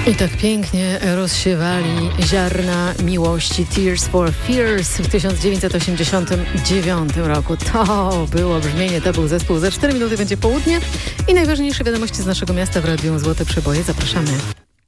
I tak pięknie rozsiewali ziarna miłości Tears for Fears w 1989 roku. To było brzmienie, to był zespół. Za 4 minuty będzie południe i najważniejsze wiadomości z naszego miasta w Radiu Złote Przeboje. Zapraszamy.